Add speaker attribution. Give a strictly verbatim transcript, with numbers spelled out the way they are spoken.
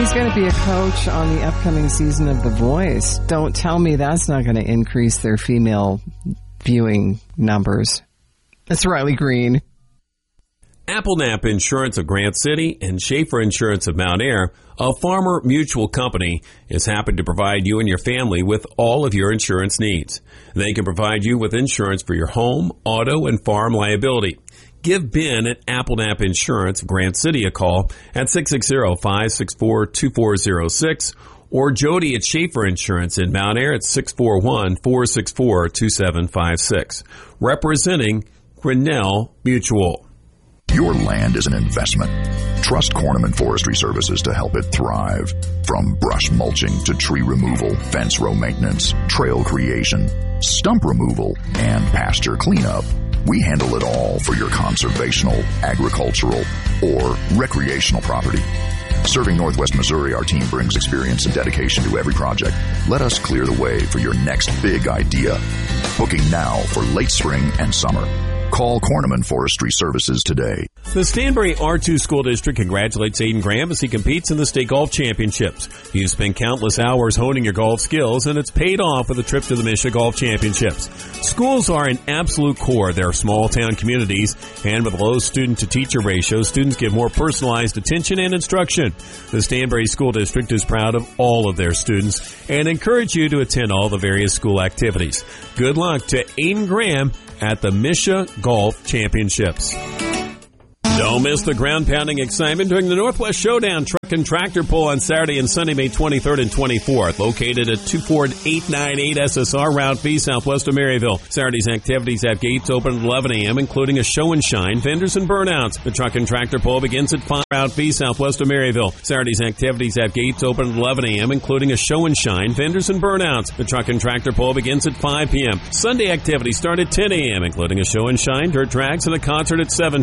Speaker 1: He's going to be a coach on the upcoming season of The Voice. Don't tell me that's not going to increase their female viewing numbers. That's Riley Green.
Speaker 2: Applenap Insurance of Grant City and Schaefer Insurance of Mount Ayr, a Farmer Mutual company, is happy to provide you and your family with all of your insurance needs. They can provide you with insurance for your home, auto, and farm liability. Give Ben at Applenap Insurance Grant City a call at six six zero, five six four, two four zero six or Jody at Schaefer Insurance in Mount Ayr at six four one, four six four, two seven five six. Representing Grinnell Mutual.
Speaker 3: Your land is an investment. Trust Corneman Forestry Services to help it thrive. From brush mulching to tree removal, fence row maintenance, trail creation, stump removal, and pasture cleanup, we handle it all for your conservational, agricultural, or recreational property. Serving Northwest Missouri, our team brings experience and dedication to every project. Let us clear the way for your next big idea. Booking now for late spring and summer. Call Corneman Forestry Services today.
Speaker 2: The Stanbury R two School District congratulates Aiden Graham as he competes in the state golf championships. You've spent countless hours honing your golf skills, and it's paid off with a trip to the Misha Golf Championships. Schools are an absolute core of their small-town communities, and with low student-to-teacher ratio, students get more personalized attention and instruction. The Stanbury School District is proud of all of their students and encourage you to attend all the various school activities. Good luck to Aiden Graham at the Misha Golf Championships. Don't miss the ground-pounding excitement during the Northwest Showdown Truck and Tractor Pull on Saturday and Sunday, May twenty-third and twenty-fourth, located at two four eight nine eight S S R Route B, southwest of Maryville. Saturday's activities have gates open at eleven a.m., including a show and shine, vendors, and burnouts. The Truck and Tractor Pull begins at five Route B, southwest of Maryville. Saturday's activities have gates open at eleven a.m., including a show and shine, vendors, and burnouts. The Truck and Tractor Pull begins at five p.m. Sunday activities start at ten a.m., including a show and shine, dirt tracks, and a concert at seven